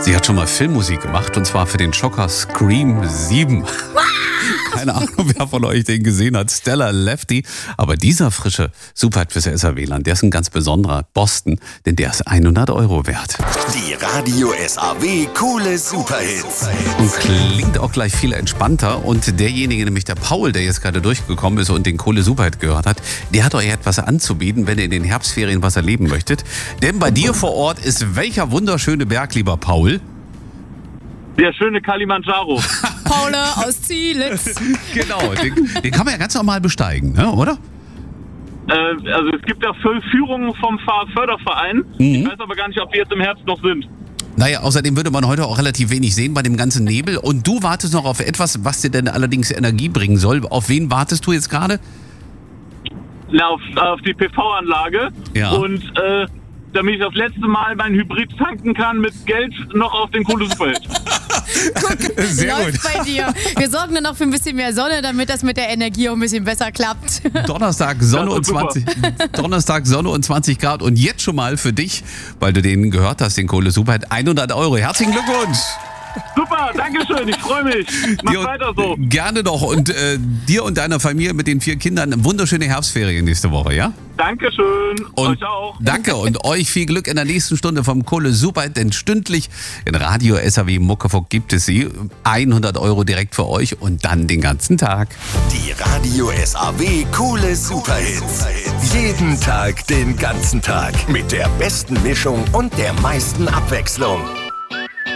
Sie hat schon mal Filmmusik gemacht und zwar für den Schocker Scream 7. Keine Ahnung, wer von euch den gesehen hat. Stella Lefty. Aber dieser frische Superhit fürs SAW-Land, der ist ein ganz besonderer. Boston, denn der ist 100 € wert. Die Radio SAW coole Superhits. Und klingt auch gleich viel entspannter. Und derjenige, nämlich der Paul, der jetzt gerade durchgekommen ist und den Kohle Superhit gehört hat, der hat euch etwas anzubieten, wenn ihr in den Herbstferien was erleben möchtet. Denn bei dir vor Ort ist welcher wunderschöne Berg, lieber Paul? Der schöne Kilimanjaro. Paul aus Zielitz. Genau, den kann man ja ganz normal besteigen, ne, oder? Also es gibt ja Führungen vom Fahrförderverein. Ich weiß aber gar nicht, ob wir jetzt im Herbst noch sind. Naja, außerdem würde man heute auch relativ wenig sehen bei dem ganzen Nebel. Und du wartest noch auf etwas, was dir denn allerdings Energie bringen soll. Auf wen wartest du jetzt gerade? Na, auf die PV-Anlage. Ja. Und damit ich das letzte Mal mein Hybrid tanken kann mit Geld noch auf den Kohle Superhit. Guck, Sehr läuft gut. bei dir. Wir sorgen dann noch für ein bisschen mehr Sonne, damit das mit der Energie auch ein bisschen besser klappt. Donnerstag Sonne und Das ist 20, Donnerstag Sonne und 20 Grad. Und jetzt schon mal für dich, weil du den gehört hast, den Kohle Superhit, 100 €. Herzlichen Glückwunsch. Super, dankeschön, ich freue mich. Mach Dir- weiter so. Gerne doch. Und dir und deiner Familie mit den 4 Kindern wunderschöne Herbstferien nächste Woche, ja? Dankeschön, Und euch auch. danke und euch viel Glück in der nächsten Stunde vom Kohle Superhit, denn stündlich in Radio SAW Muckefuck gibt es sie. 100 € direkt für euch und dann den ganzen Tag. Die Radio SAW coole Superhits. Jeden Tag, den ganzen Tag. Mit der besten Mischung und der meisten Abwechslung.